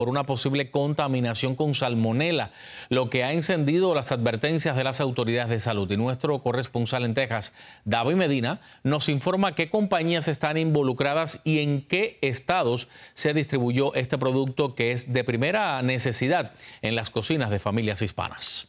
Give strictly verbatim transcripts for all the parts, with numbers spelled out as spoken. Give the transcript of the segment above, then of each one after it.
por una posible contaminación con salmonela, lo que ha encendido las advertencias de las autoridades de salud. Y nuestro corresponsal en Texas, David Medina, nos informa qué compañías están involucradas y en qué estados se distribuyó este producto que es de primera necesidad en las cocinas de familias hispanas.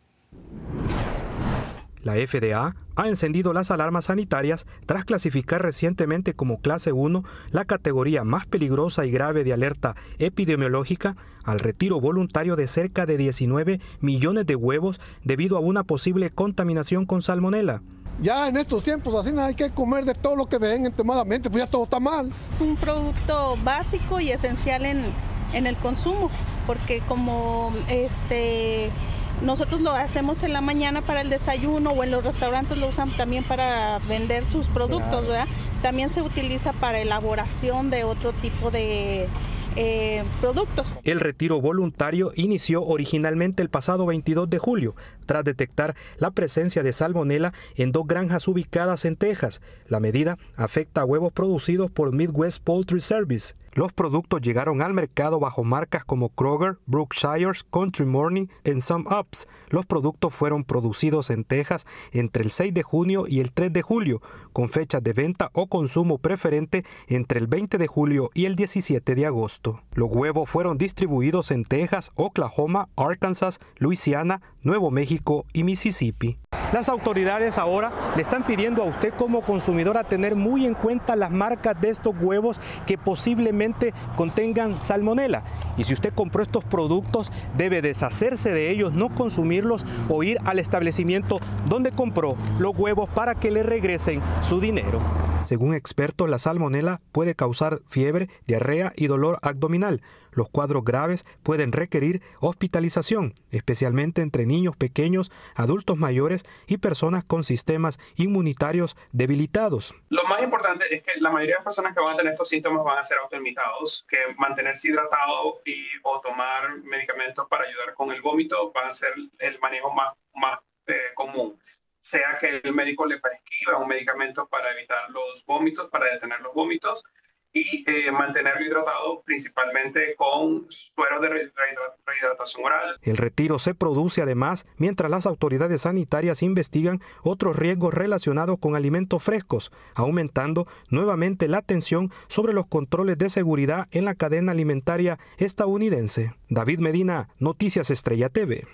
La F D A ha encendido las alarmas sanitarias tras clasificar recientemente como clase uno la categoría más peligrosa y grave de alerta epidemiológica al retiro voluntario de cerca de diecinueve millones de huevos debido a una posible contaminación con salmonela. Ya en estos tiempos así hay que comer de todo lo que ven extremadamente, pues ya todo está mal. Es un producto básico y esencial en, en el consumo, porque como este... nosotros lo hacemos en la mañana para el desayuno o en los restaurantes lo usan también para vender sus productos, ¿verdad? También se utiliza para elaboración de otro tipo de eh, productos. El retiro voluntario inició originalmente el pasado veintidós de julio, tras detectar la presencia de salmonela en dos granjas ubicadas en Texas. La medida afecta a huevos producidos por Midwest Poultry Service. Los productos llegaron al mercado bajo marcas como Kroger, Brookshire, Country Morning y Some Ups. Los productos fueron producidos en Texas entre el seis de junio y el tres de julio, con fechas de venta o consumo preferente entre el veinte de julio y el diecisiete de agosto. Los huevos fueron distribuidos en Texas, Oklahoma, Arkansas, Luisiana, Nuevo México y Mississippi. Las autoridades ahora le están pidiendo a usted como consumidor a tener muy en cuenta las marcas de estos huevos que posiblemente contengan salmonela. Y si usted compró estos productos, debe deshacerse de ellos, no consumirlos o ir al establecimiento donde compró los huevos para que le regresen su dinero. Según expertos, la salmonela puede causar fiebre, diarrea y dolor abdominal. Los cuadros graves pueden requerir hospitalización, especialmente entre niños pequeños, adultos mayores y personas con sistemas inmunitarios debilitados. Lo más importante es que la mayoría de las personas que van a tener estos síntomas van a ser autolimitados, que mantenerse hidratado y o tomar medicamentos para ayudar con el vómito van a ser el manejo más, más eh, común. Sea que el médico le prescriba un medicamento para evitar los vómitos, para detener los vómitos, y eh, mantenerlo hidratado principalmente con suero de rehidratación oral. El retiro se produce además mientras las autoridades sanitarias investigan otros riesgos relacionados con alimentos frescos, aumentando nuevamente la atención sobre los controles de seguridad en la cadena alimentaria estadounidense. David Medina, Noticias Estrella T V.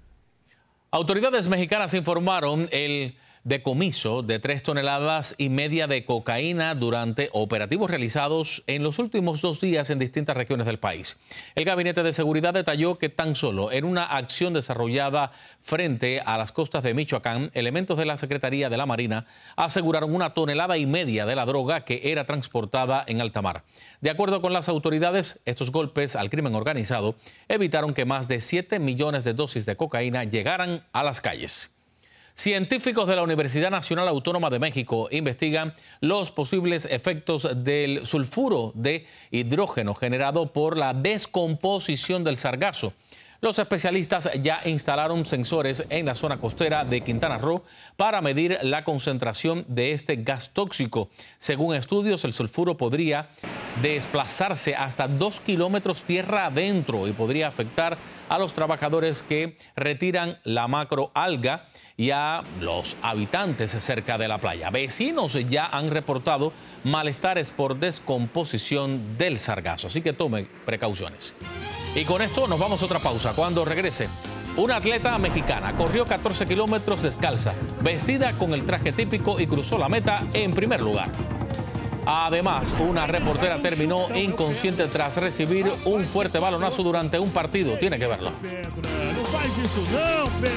Autoridades mexicanas informaron el decomiso de tres toneladas y media de cocaína durante operativos realizados en los últimos dos días en distintas regiones del país. El Gabinete de Seguridad detalló que tan solo en una acción desarrollada frente a las costas de Michoacán, elementos de la Secretaría de la Marina aseguraron una tonelada y media de la droga que era transportada en alta mar. De acuerdo con las autoridades, estos golpes al crimen organizado evitaron que más de siete millones de dosis de cocaína llegaran a las calles. Científicos de la Universidad Nacional Autónoma de México investigan los posibles efectos del sulfuro de hidrógeno generado por la descomposición del sargazo. Los especialistas ya instalaron sensores en la zona costera de Quintana Roo para medir la concentración de este gas tóxico. Según estudios, el sulfuro podría desplazarse hasta dos kilómetros tierra adentro y podría afectar a los trabajadores que retiran la macroalga y a los habitantes cerca de la playa. Vecinos ya han reportado malestares por descomposición del sargazo, así que tome precauciones. Y con esto nos vamos a otra pausa. Cuando regrese, una atleta mexicana corrió catorce kilómetros descalza, vestida con el traje típico y cruzó la meta en primer lugar. Además, una reportera terminó inconsciente tras recibir un fuerte balonazo durante un partido. Tiene que verlo.